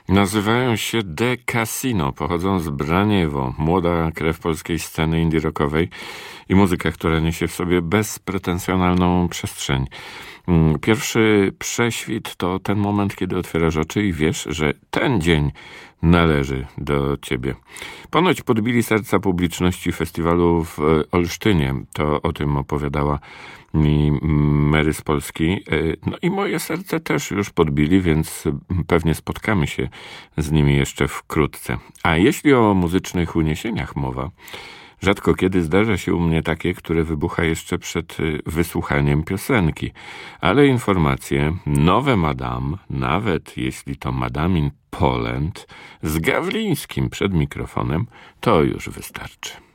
Nazywają się The Casino, pochodzą z Braniewo, młoda krew polskiej sceny indie rockowej i muzyka, która niesie w sobie bezpretensjonalną przestrzeń. Pierwszy prześwit to ten moment, kiedy otwierasz oczy i wiesz, że ten dzień należy do ciebie. Ponoć podbili serca publiczności festiwalu w Olsztynie. To o tym opowiadała mi Mary z Polski. No i moje serce też już podbili, więc pewnie spotkamy się z nimi jeszcze wkrótce. A jeśli o muzycznych uniesieniach mowa, rzadko kiedy zdarza się u mnie takie, które wybucha jeszcze przed wysłuchaniem piosenki. Ale informacje, nowe Madame, nawet jeśli to Madame in Poland, z Gawlińskim przed mikrofonem, to już wystarczy.